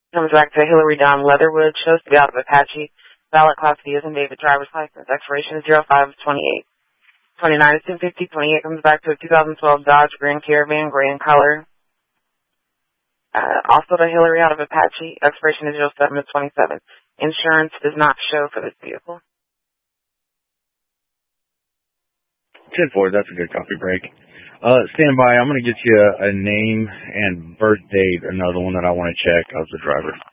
Comes back to Hillary Dawn Leatherwood. Shows to be out of Apache. Ballot class D is in David. Driver's license. Expiration is 05/28. 29 is 250. 28 comes back to a 2012 Dodge Grand Caravan, gray in color. Also to Hillary out of Apache. Expiration is 07/27. Insurance does not show for this vehicle. 10-4, that's a good coffee break. Stand by. I'm going to get you a name and birth date, another one that I want to check of the driver.